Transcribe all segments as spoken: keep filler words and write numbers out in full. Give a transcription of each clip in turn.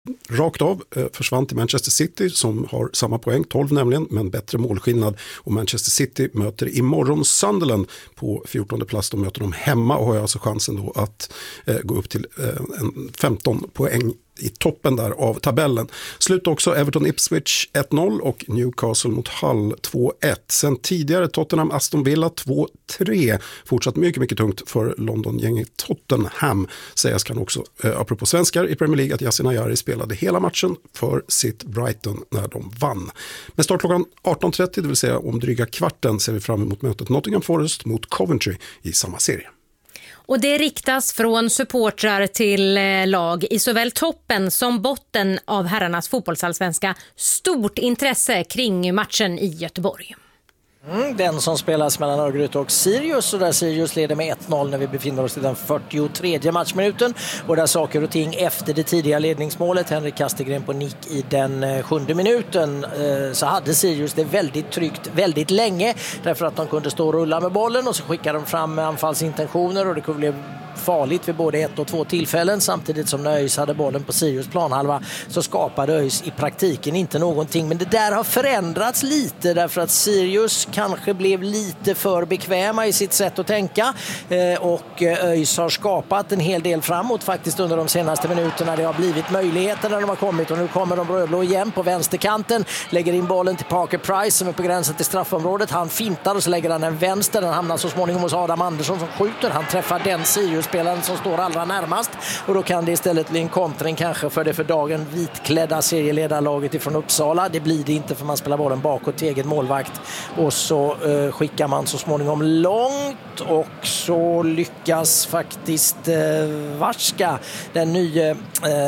rakt av eh, försvann till Manchester City som har samma poäng, tolv nämligen, men bättre målskillnad. Och Manchester City möter imorgon Sunderland på fjortonde plats. De möter dem hemma och har alltså chansen då att eh, gå upp till eh, en femton poäng i toppen där av tabellen. Slut också Everton Ipswich ett noll och Newcastle mot Hull två ett. Sen tidigare Tottenham Aston Villa två tre. Fortsatt mycket, mycket tungt för London-gänget Tottenham. Sägas kan också, eh, apropå svenskar i Premier League, att Yasin Ayari spelade hela matchen för sitt Brighton när de vann. Men start klockan arton trettio, det vill säga om dryga kvarten, ser vi fram emot mötet Nottingham Forest mot Coventry i samma serie. Och det riktas från supportrar till lag i såväl toppen som botten av herrarnas fotbollsallsvenska stort intresse kring matchen i Göteborg. Mm, den som spelas mellan Örgryte och Sirius, och där Sirius leder med ett noll när vi befinner oss i den fyrtiotredje matchminuten, och där saker och ting efter det tidiga ledningsmålet, Henrik Kastegren på nick i den sjunde minuten, eh, så hade Sirius det väldigt tryggt väldigt länge, därför att de kunde stå och rulla med bollen och så skickade de fram anfallsintentioner och det kunde bli farligt vid både ett och två tillfällen. Samtidigt som när ÖIS hade bollen på Sirius planhalva så skapade ÖIS i praktiken inte någonting, men det där har förändrats lite därför att Sirius kanske blev lite för bekväma i sitt sätt att tänka, eh, och ÖIS har skapat en hel del framåt faktiskt under de senaste minuterna. Det har blivit möjligheter när de har kommit, och nu kommer de rödblå igen på vänsterkanten, lägger in bollen till Parker Price som är på gränsen till straffområdet. Han fintar och så lägger han en vänster, den hamnar så småningom hos Adam Andersson som skjuter. Han träffar den Sirius-spelaren som står allra närmast, och då kan det istället bli en kontring kanske för det för dagen vitklädda serieledarlaget ifrån Uppsala. Det blir det inte, för man spelar bollen bakåt till egen målvakt, och så eh, skickar man så småningom långt, och så lyckas faktiskt eh, Varska, den nya eh,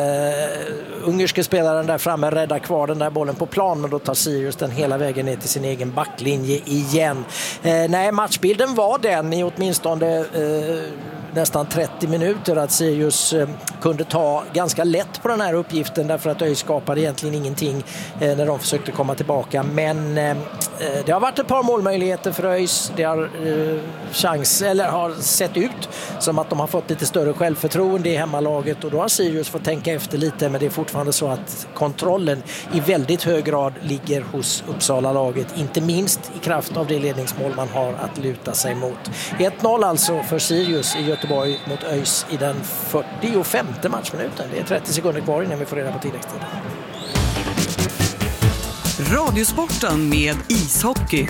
ungerske spelaren där framme, rädda kvar den där bollen på plan, och då tar Sirius den hela vägen ner till sin egen backlinje igen. Eh, nej, matchbilden var den i åtminstone eh, nästan trettio minuter att Sirius eh, kunde ta ganska lätt på den här uppgiften, därför att ÖIS skapade egentligen ingenting eh, när de försökte komma tillbaka, men eh, det har varit ett par målmöjligheter för ÖIS. Det har eh, chans, eller har sett ut som att de har fått lite större självförtroende i hemmalaget, och då har Sirius fått tänka efter lite, men det är fortfarande så att kontrollen i väldigt hög grad ligger hos Uppsala-laget, inte minst i kraft av det ledningsmål man har att luta sig mot. ett noll alltså för Sirius i Göteborg mot ÖIS i den fyrtiofemte matchminuten. Det är trettio sekunder kvar innan vi får reda på tilläggstid. Radiosporten med ishockey.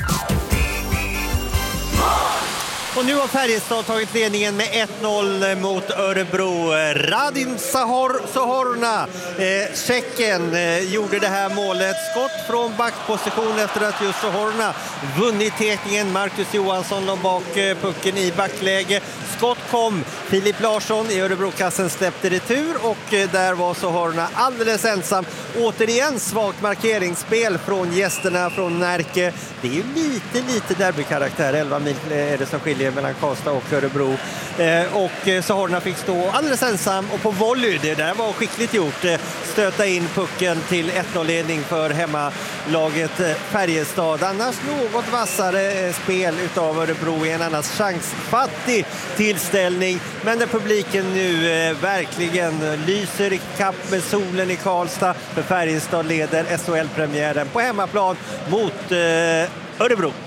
Och nu har Färjestad tagit ledningen med ett noll mot Örebro. Radim Sahor, Sahorna, eh, Tjecken, eh, gjorde det här målet. Skott från backposition efter att just Sahorna vunnit tekningen. Marcus Johansson låg bak eh, pucken i backläge. Skott kom. Filip Larsson i Örebrokassen släppte retur, och eh, där var Sahorna alldeles ensam. Återigen svagt markeringsspel från gästerna från Närke. Det är ju lite, lite derbykaraktär. elva mil är det som skiljer mellan Karlstad och Örebro. Eh, och Sahorna fick stå alldeles ensam, och på volley, det där var skickligt gjort, eh, stöta in pucken till ett noll-ledning för hemmalaget eh, Färjestad. Annars något vassare eh, spel utav Örebro i en annars chansfattig tillställning, men där publiken nu eh, verkligen lyser i kapp med solen i Karlstad, för Färjestad leder S H L-premiären på hemmaplan mot eh, Örebro.